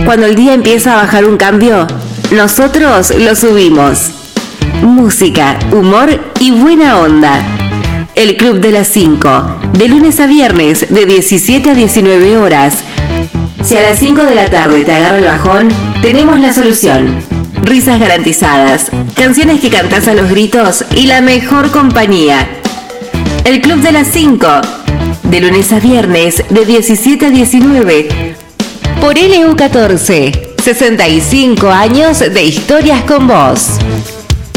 Cuando el día empieza a bajar un cambio, nosotros lo subimos. Música, humor y buena onda. El Club de las 5, de lunes a viernes, de 17 a 19 horas. Si a las 5 de la tarde te agarra el bajón, tenemos la solución. Risas garantizadas, canciones que cantás a los gritos y la mejor compañía. El Club de las 5, de lunes a viernes, de 17 a 19, por LU14, 65 años de historias con vos.